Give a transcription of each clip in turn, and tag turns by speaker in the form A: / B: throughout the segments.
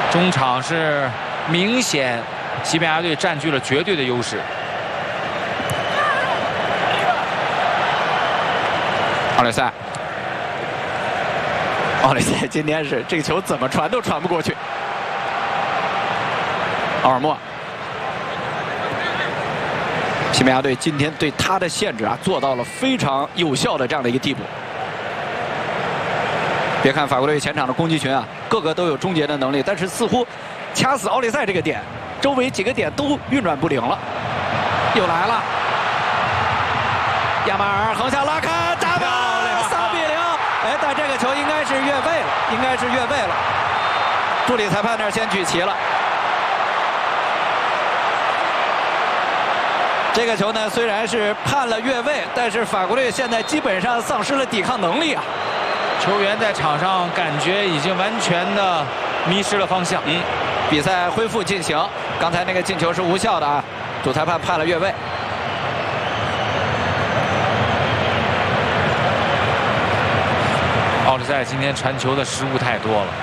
A: 中场是明显西班牙队占据了绝对的优势。
B: 奥雷塞，奥雷塞今天是这个球怎么传都传不过去。奥尔莫，西班牙队今天对他的限制啊做到了非常有效的这样的一个地步。别看法国队前场的攻击群啊，个个都有终结的能力，但是似乎掐死奥利塞这个点，周围几个点都运转不灵了。又来了，亚马尔横向拉开，打门，3比0。哎，但这个球应该是越位了，应该是越位了。助理裁判那儿先举旗了。这个球呢，虽然是判了越位，但是法国队现在基本上丧失了抵抗能力啊。
A: 球员在场上感觉已经完全的迷失了方向。
B: 比赛恢复进行，刚才那个进球是无效的啊，主裁判判了越位。
A: 奥利塞今天传球的失误太多了。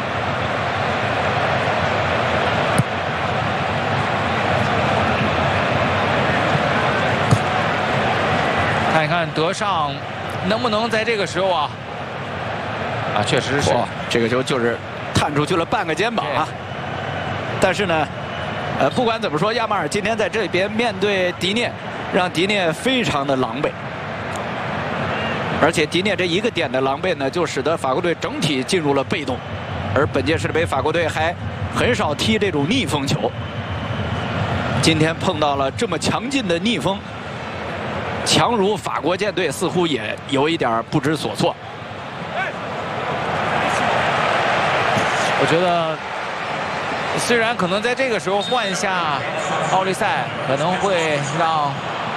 A: 看一看德尚能不能在这个时候啊，确实是
B: 这个球就是探出去了半个肩膀啊。但是呢，不管怎么说，亚马尔今天在这边面对迪涅，让迪涅非常的狼狈。而且迪涅这一个点的狼狈呢，就使得法国队整体进入了被动。而本届世界杯法国队还很少踢这种逆风球，今天碰到了这么强劲的逆风，强如法国舰队，似乎也有一点不知所措。
A: 我觉得，虽然可能在这个时候换下奥利塞，可能会让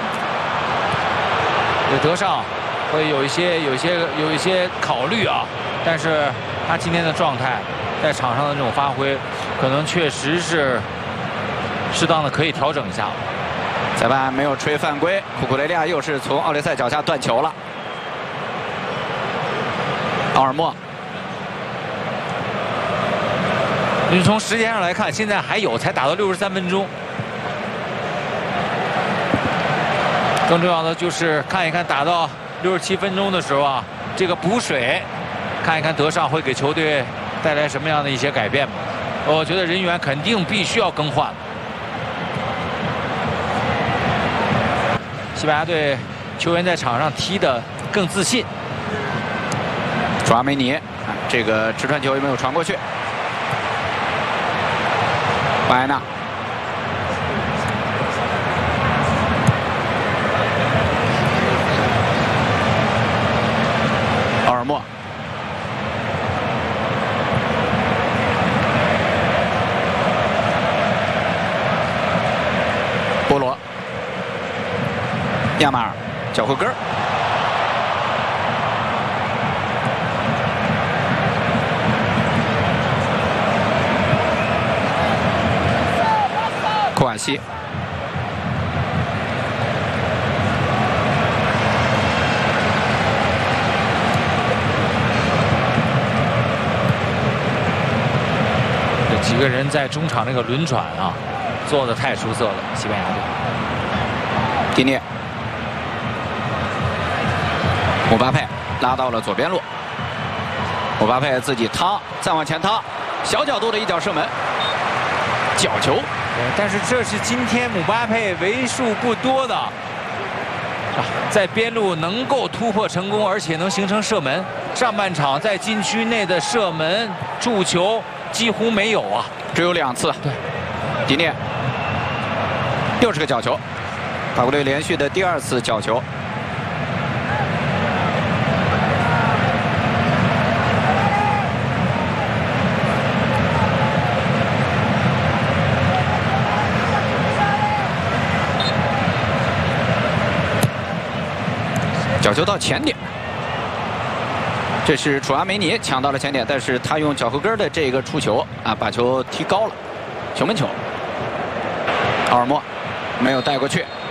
A: 德尚会有一些考虑啊，但是他今天的状态，在场上的这种发挥，可能确实是适当的可以调整一下。
B: 裁判没有吹犯规，库库雷利亚又是从奥利塞脚下断球了。奥尔莫。你从时间上来看，现在还有，才打到63分钟。
A: 更重要的就是看一看打到67分钟的时候啊，这个补水，看一看德尚会给球队带来什么样的一些改变吧。我觉得人员肯定必须要更换。西班牙队球员在场上踢得更自信。
B: 楚阿梅尼，这个直传球有没有传过去？巴埃纳，奥尔莫，波罗，亚马尔，脚后跟儿。库瓦西，
A: 这几个人在中场这个轮转啊，做得太出色了，西班牙队。
B: 迪涅，姆巴佩拉到了左边路，姆巴佩自己趟，再往前趟，小角度的一脚射门。角球，
A: 但是这是今天姆巴佩为数不多的在边路能够突破成功，而且能形成射门。上半场在禁区内的射门、助球几乎没有啊，
B: 只有2次。对，迪涅又是个角球，法国队连续的第2次角球。角球到前点，这是楚阿梅尼抢到了前点，但是他用脚后跟的这个触球啊，把球踢高了，球门球。奥尔莫没有带过去，